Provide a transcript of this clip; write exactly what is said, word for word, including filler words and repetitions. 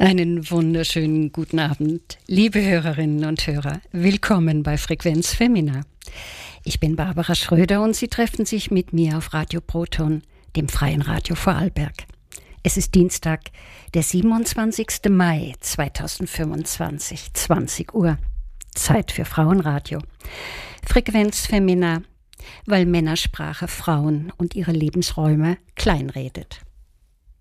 Einen wunderschönen guten Abend, liebe Hörerinnen und Hörer. Willkommen bei Frequenz Femina. Ich bin Barbara Schröder und Sie treffen sich mit mir auf Radio Proton, dem freien Radio Vorarlberg. Es ist Dienstag, der siebenundzwanzigster Mai zweitausendfünfundzwanzig, zwanzig Uhr. Zeit für Frauenradio. Frequenz Femina, weil Männersprache Frauen und ihre Lebensräume kleinredet.